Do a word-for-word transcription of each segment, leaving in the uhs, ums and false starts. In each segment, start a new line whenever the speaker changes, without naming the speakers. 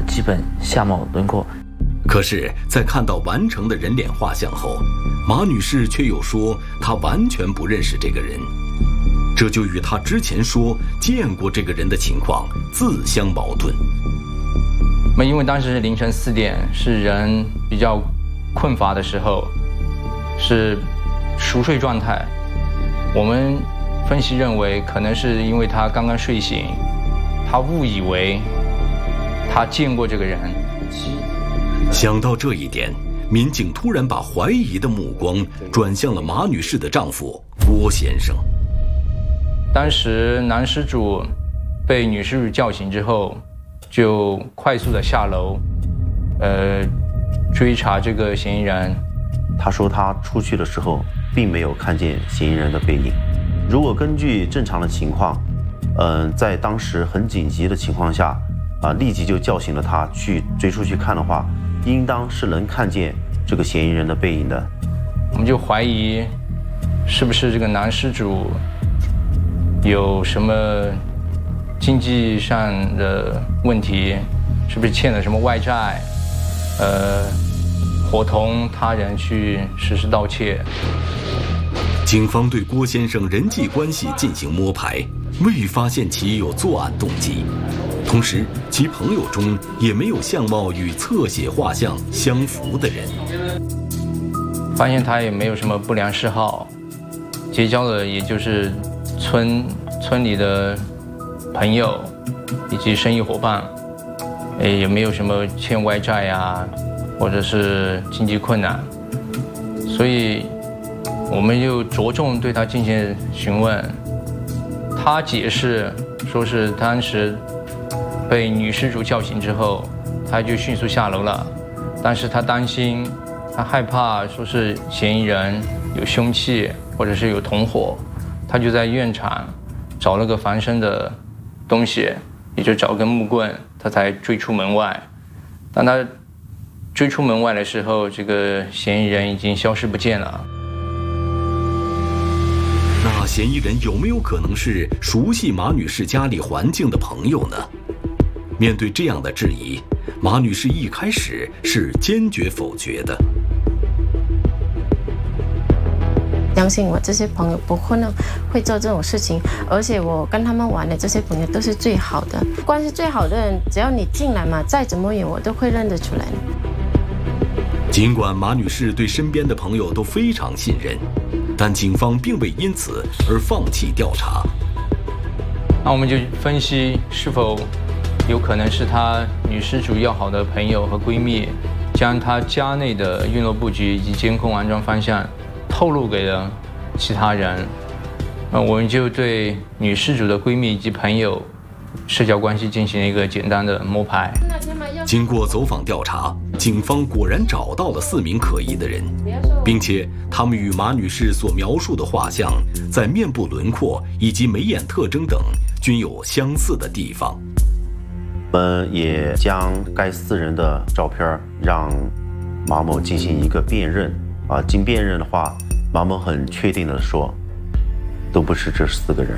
基本相貌轮廓。
可是，在看到完成的人脸画像后，马女士却又说她完全不认识这个人，这就与她之前说见过这个人的情况自相矛盾。
那因为当时是凌晨四点，是人比较困乏的时候，是熟睡状态。我们分析认为，可能是因为他刚刚睡醒，他误以为他见过这个人。
想到这一点，民警突然把怀疑的目光转向了马女士的丈夫郭先生。
当时男失主被女失主叫醒之后，就快速的下楼，呃，追查这个嫌疑人。
他说他出去的时候并没有看见嫌疑人的背影。如果根据正常的情况，嗯、呃，在当时很紧急的情况下，啊、呃，立即就叫醒了他去追出去看的话，应当是能看见这个嫌疑人的背影的。
我们就怀疑，是不是这个男失主有什么经济上的问题，是不是欠了什么外债，呃，伙同他人去实施盗窃。
警方对郭先生人际关系进行摸排，未发现其有作案动机，同时其朋友中也没有相貌与侧写画像相符的人。
发现他也没有什么不良嗜好，结交的也就是村村里的朋友以及生意伙伴，也没有什么欠外债呀，或者是经济困难，所以我们又着重对他进行询问。他解释说是当时被女失主叫醒之后，他就迅速下楼了，但是他担心，他害怕说是嫌疑人有凶器或者是有同伙，他就在院场找了个防身的东西，也就找根木棍，他才追出门外。当他追出门外的时候，这个嫌疑人已经消失不见了。
那嫌疑人有没有可能是熟悉马女士家里环境的朋友呢？面对这样的质疑，马女士一开始是坚决否决的。
相信我，这些朋友不可能会做这种事情，而且我跟他们玩的这些朋友都是最好的，关系最好的人，只要你进来嘛，再怎么远我都会认得出来的。
尽管马女士对身边的朋友都非常信任，但警方并未因此而放弃调查。
那我们就分析是否有可能是她女失主要好的朋友和闺蜜，将她家内的运络布局以及监控安装方向透露给了其他人。那我们就对女失主的闺蜜以及朋友社交关系进行了一个简单的摸排。
经过走访调查，警方果然找到了四名可疑的人，并且他们与马女士所描述的画像在面部轮廓以及眉眼特征等均有相似的地方。
我们也将该四人的照片让马某进行一个辨认啊，经辨认的话，马某很确定的说，都不是这四个人。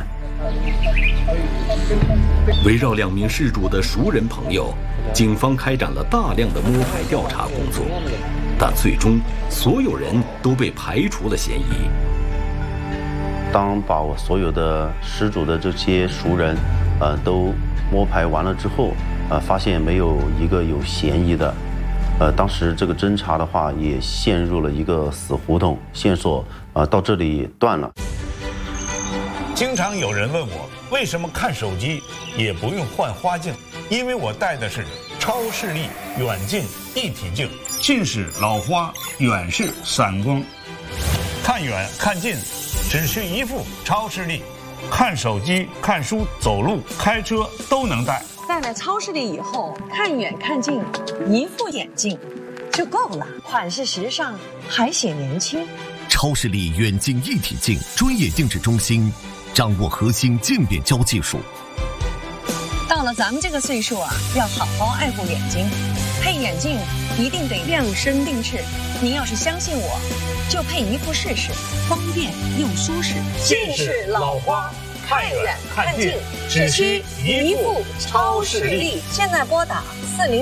围绕两名事主的熟人朋友，警方开展了大量的摸排调查工作，但最终所有人都被排除了嫌疑。
当把我所有的失主的这些熟人，呃，都摸排完了之后，呃，发现没有一个有嫌疑的。呃，当时这个侦查的话也陷入了一个死胡同，线索呃到这里断了。
经常有人问我，为什么看手机也不用换花镜？因为我戴的是超视力远近一体镜，近视老花，远视散光，看远看近只需一副超视力，看手机、看书、走路、开车都能戴。
戴了超视力以后，看远看近，一副眼镜就够了，款式时尚，还显年轻。
超视力远近一体镜专业定制中心，掌握核心渐变焦技术。
到了咱们这个岁数啊，要好好爱护眼睛，配眼镜一定得量身定制。您要是相信我，就配一副试试，方便又舒适。
近视老花，看远看近，只需一副超视力。
现在拨打